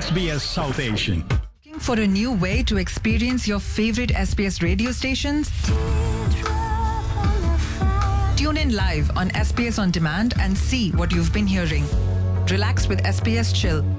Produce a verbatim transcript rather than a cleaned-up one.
S B S South Asian. Looking for a new way to experience your favorite S B S radio stations? Tune in live on S B S On Demand and see what you've been hearing. Relax with S B S Chill,